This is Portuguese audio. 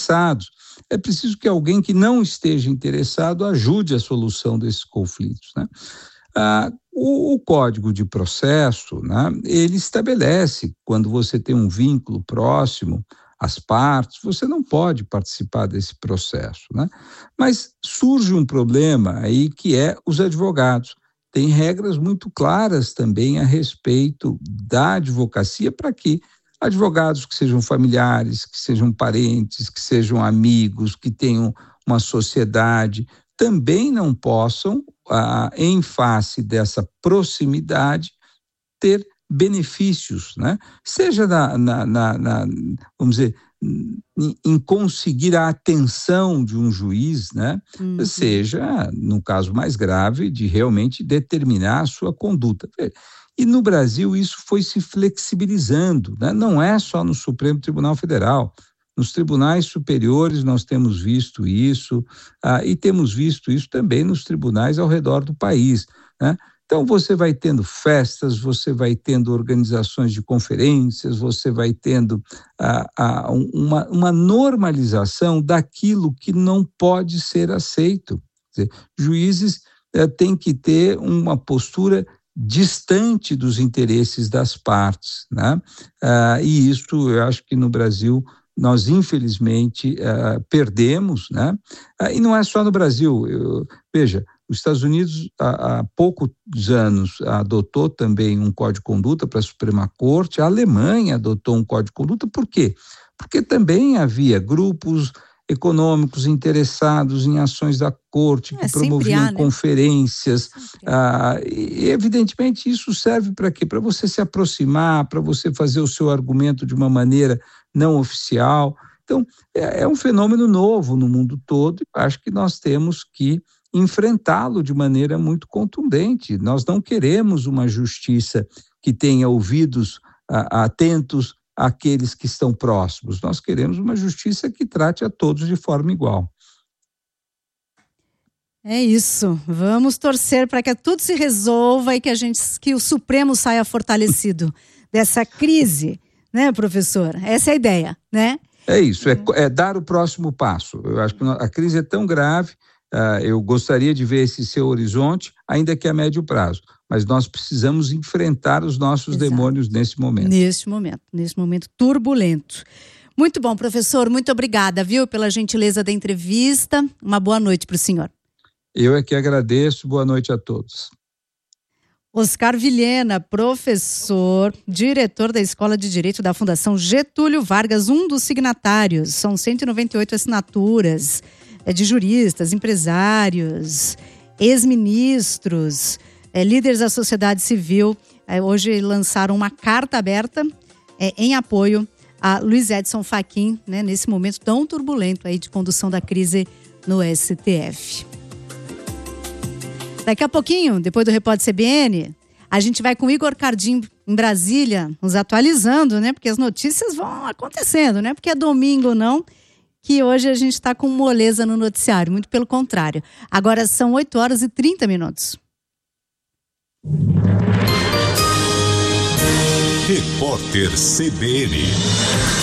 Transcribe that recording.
interessados. É preciso que alguém que não esteja interessado ajude a solução desses conflitos, né? O Código de Processo, né, ele estabelece, quando você tem um vínculo próximo às partes, você não pode participar desse processo, né? Mas surge um problema aí que é os advogados. Tem regras muito claras também a respeito da advocacia para que advogados que sejam familiares, que sejam parentes, que sejam amigos, que tenham uma sociedade, também não possam, em face dessa proximidade, ter benefícios, né? Seja vamos dizer, em conseguir a atenção de um juiz, né? Seja, no caso mais grave, de realmente determinar a sua conduta. E no Brasil isso foi se flexibilizando, né? Não é só no Supremo Tribunal Federal. Nos tribunais superiores nós temos visto isso, e temos visto isso também nos tribunais ao redor do país, né? Então você vai tendo festas, você vai tendo organizações de conferências, você vai tendo uma normalização daquilo que não pode ser aceito. Quer dizer, juízes têm que ter uma postura distante dos interesses das partes, né? E isso eu acho que no Brasil nós infelizmente perdemos, né? E não é só no Brasil. Veja, os Estados Unidos há poucos anos adotou também um código de conduta para a Suprema Corte. A Alemanha adotou um código de conduta. Por quê? Porque também havia grupos econômicos interessados em ações da corte que promoviam conferências, e evidentemente isso serve para quê? Para você se aproximar, para você fazer o seu argumento de uma maneira não oficial. Então é um fenômeno novo no mundo todo e acho que nós temos que enfrentá-lo de maneira muito contundente. Nós não queremos uma justiça que tenha ouvidos atentos àqueles que estão próximos. Nós queremos uma justiça que trate a todos de forma igual. É isso. Vamos torcer para que tudo se resolva e que o Supremo saia fortalecido dessa crise, né, professor? Essa é a ideia, né? É isso, é dar o próximo passo. Eu acho que a crise é tão grave. Eu gostaria de ver esse seu horizonte, ainda que a médio prazo, mas nós precisamos enfrentar os nossos demônios nesse momento. Nesse momento turbulento. Muito bom, professor, muito obrigada, viu, pela gentileza da entrevista. Uma boa noite para o senhor. Eu é que agradeço, boa noite a todos. Oscar Vilhena, professor, diretor da Escola de Direito da Fundação Getúlio Vargas, um dos signatários. São 198 assinaturas de juristas, empresários, ex-ministros, líderes da sociedade civil. Hoje lançaram uma carta aberta em apoio a Luiz Edson Fachin, né, nesse momento tão turbulento aí de condução da crise no STF. Daqui a pouquinho, depois do Repórter CBN, a gente vai com o Igor Cardim em Brasília, nos atualizando, né? Porque as notícias vão acontecendo, né? Porque é domingo, não, que hoje a gente está com moleza no noticiário, muito pelo contrário. Agora são 8h30. Repórter CBN.